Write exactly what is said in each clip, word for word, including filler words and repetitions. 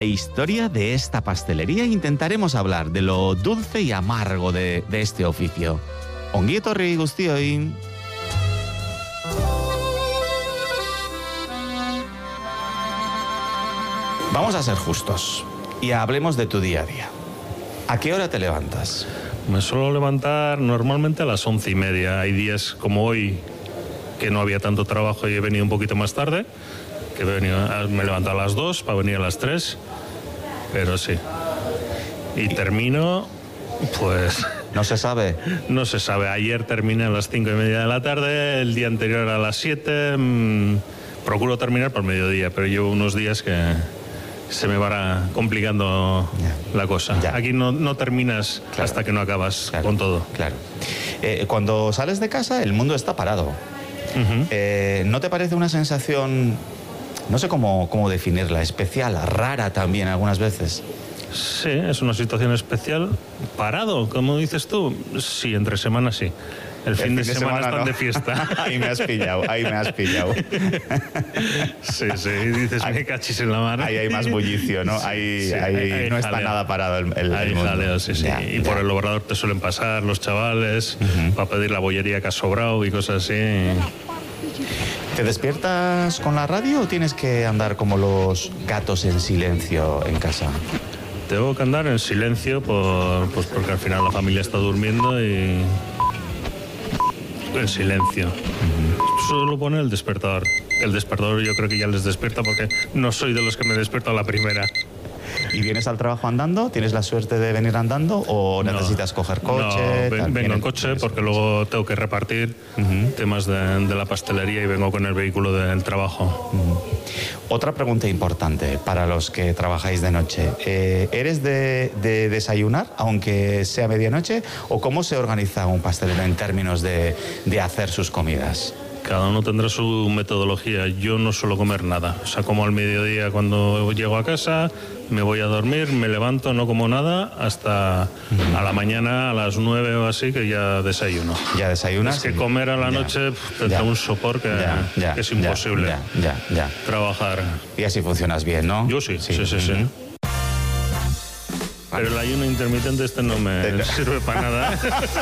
Historia de esta pastelería. Intentaremos hablar de lo dulce y amargo de, de este oficio. Ongi etorri guztioi. Vamos a ser justos y hablemos de tu día a día. ¿A qué hora te levantas? Me suelo levantar normalmente a las once y media. Hay días como hoy que no había tanto trabajo y he venido un poquito más tarde, que he venido, me levanto a las dos para venir a las tres, pero sí. Y termino, pues... No se sabe. No se sabe. Ayer terminé a las cinco y media de la tarde, el día anterior a las siete. Mmm, procuro terminar por mediodía, pero llevo unos días que se me va complicando ya. la cosa. Ya. Aquí no, no terminas claro. hasta que no acabas claro. con todo. Claro. Eh, cuando sales de casa, el mundo está parado. Uh-huh. Eh, ¿No te parece una sensación, no sé cómo, cómo definirla, especial, rara también algunas veces? Sí, es una situación especial. Parado, como dices tú, sí, entre semanas sí. El, el fin, fin de, de semana, semana están no. de fiesta. Ahí me has pillado, ahí me has pillado. Sí, sí, dices, me cachis en la mano. Ahí hay más bullicio, ¿no? Ahí, sí, ahí, ahí no jaleo. Está nada parado el, el, ahí el mundo. Jaleo, sí, sí. Ya, y ya. por el obrador te suelen pasar los chavales uh-huh. para pedir la bollería que has sobrado y cosas así. ¿Te despiertas con la radio o tienes que andar como los gatos en silencio en casa? Tengo que andar en silencio por, pues porque al final la familia está durmiendo y... en silencio. Uh-huh. Solo pone el despertador. El despertador yo creo que ya les despierta porque no soy de los que me despierto a la primera. ¿Y vienes al trabajo andando? ¿Tienes la suerte de venir andando o no, necesitas coger coche? No, ven, vengo en coche porque luego tengo que repartir uh-huh. temas de, de la pastelería y vengo con el vehículo del trabajo. Uh-huh. Otra pregunta importante para los que trabajáis de noche. Eh, ¿Eres de, de desayunar, aunque sea medianoche? ¿O cómo se organiza un pastelero en términos de, de hacer sus comidas? Cada uno tendrá su metodología. Yo no suelo comer nada. O sea, como al mediodía cuando llego a casa, me voy a dormir, me levanto, no como nada, hasta uh-huh. a la mañana, a las nueve o así, que ya desayuno. ¿Ya desayunas? Es que comer a la ya. noche te da un sopor que, ya, ya, que es imposible ya, ya, ya. trabajar. Y así funcionas bien, ¿no? Yo sí, sí, sí, sí. sí. Uh-huh. Pero el ayuno intermitente este no me sirve para nada.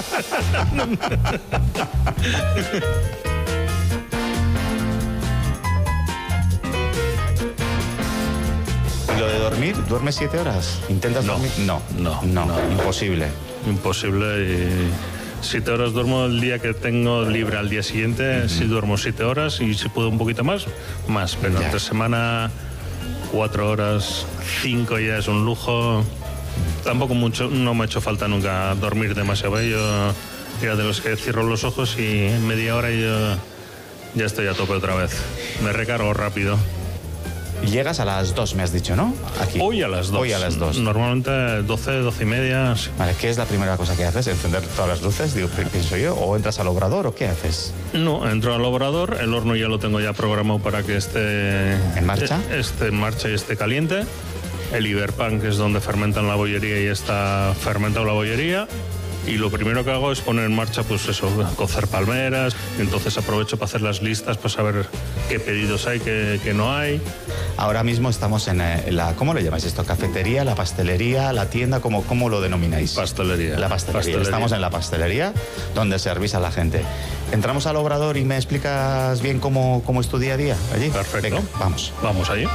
¿Lo de dormir? ¿Duermes siete horas? ¿Intentas no, dormir? No, no, no, no, imposible. Imposible. Y siete horas duermo el día que tengo libre. Al día siguiente uh-huh. sí duermo siete horas y si puedo un poquito más, más. Pero ya. entre semana cuatro horas, cinco ya es un lujo. Tampoco mucho, no me ha hecho falta nunca dormir demasiado. Yo era de los que cierro los ojos y en media hora yo ya estoy a tope otra vez. Me recargo rápido. Llegas a las dos, me has dicho, ¿no? Aquí. Hoy a las dos. Hoy a las dos. Normalmente doce, doce y media. Sí. Vale, ¿qué es la primera cosa que haces? ¿Encender todas las luces? Digo, pienso yo. ¿O entras al obrador o qué haces? No, entro al obrador. El horno ya lo tengo ya programado para que esté... ¿En marcha? Esté en marcha y esté caliente. El Iberpan, que es donde fermentan la bollería y está fermentado la bollería. Y lo primero que hago es poner en marcha, pues eso, cocer palmeras. Entonces aprovecho para hacer las listas, para saber qué pedidos hay, qué, qué no hay. Ahora mismo estamos en la, ¿cómo lo llamáis esto? ¿Cafetería, la pastelería, la tienda? ¿Cómo, cómo lo denomináis? Pastelería. La pastelería. pastelería. Estamos en la pastelería, donde servís a la gente. Entramos al obrador y me explicas bien cómo, cómo es tu día a día allí. Perfecto. Venga, vamos. Vamos allí.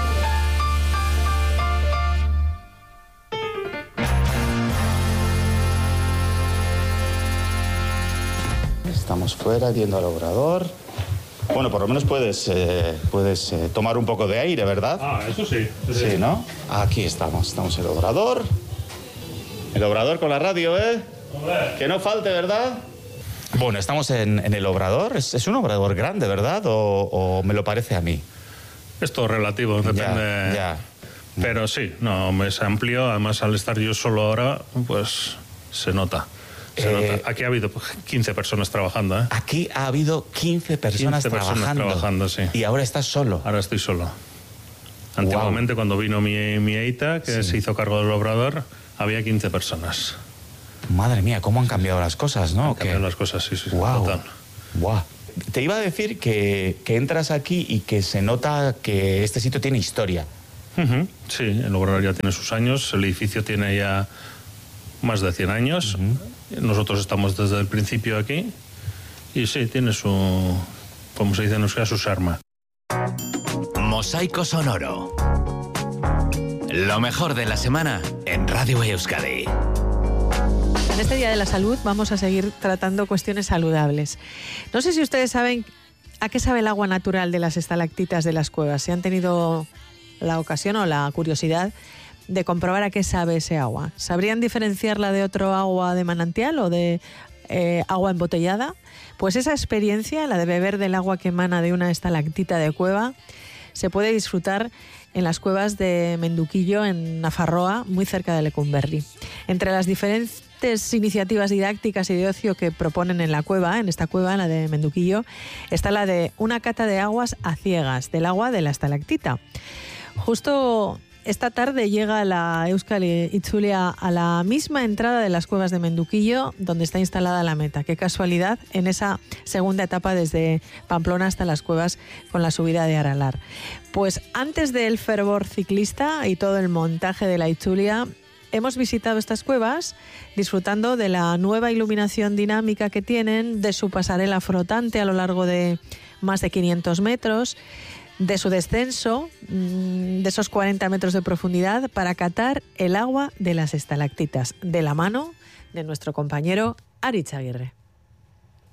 Estamos fuera, yendo al obrador. Bueno, por lo menos puedes, eh, puedes eh, tomar un poco de aire, ¿verdad? Ah, eso sí. Sí, sí, ¿no? Aquí estamos, estamos en el obrador. El obrador con la radio, ¿eh? Joder. Que no falte, ¿verdad? Bueno, estamos en, en el obrador. Es, es un obrador grande, ¿verdad? O, ¿O me lo parece a mí? Esto es relativo, depende. Ya, ya. Pero sí, no, me es amplio. Además, al estar yo solo ahora, pues se nota. Se Eh, nota. Aquí ha habido quince personas trabajando, ¿eh? Aquí ha habido quince personas quince trabajando. personas trabajando, sí. Y ahora estás solo. Ahora estoy solo. Antiguamente, wow. cuando vino mi, mi eita, que sí. se hizo cargo del obrador, había quince personas. Madre mía, cómo han cambiado las cosas, ¿no? Han cambiado las cosas, sí, sí. Wow. Total. Wow. Te iba a decir que, que entras aquí y que se nota que este sitio tiene historia. Uh-huh. Sí, el obrador ya tiene sus años, el edificio tiene ya más de cien años. Uh-huh. Nosotros estamos desde el principio aquí y sí, tiene su, como se dice en euskera, su charma. Mosaico Sonoro. Lo mejor de la semana en Radio Euskadi. En este Día de la Salud vamos a seguir tratando cuestiones saludables. No sé si ustedes saben a qué sabe el agua natural de las estalactitas de las cuevas. Si han tenido la ocasión o la curiosidad de comprobar a qué sabe ese agua. ¿Sabrían diferenciarla de otro agua de manantial o de eh, agua embotellada? Pues esa experiencia, la de beber del agua que emana de una estalactita de cueva, se puede disfrutar en las cuevas de Menduquillo, en Nafarroa, muy cerca de Lecumberri. Entre las diferentes iniciativas didácticas y de ocio que proponen en la cueva, en esta cueva, en la de Menduquillo, está la de una cata de aguas a ciegas, del agua de la estalactita. Justo esta tarde llega la Euskal Itzulia a la misma entrada de las cuevas de Menduquillo, donde está instalada la meta. Qué casualidad, en esa segunda etapa desde Pamplona hasta las cuevas con la subida de Aralar. Pues antes del fervor ciclista y todo el montaje de la Itzulia, hemos visitado estas cuevas disfrutando de la nueva iluminación dinámica que tienen, de su pasarela flotante a lo largo de más de quinientos metros, de su descenso, de esos cuarenta metros de profundidad, para catar el agua de las estalactitas, de la mano de nuestro compañero Aritz Aguirre.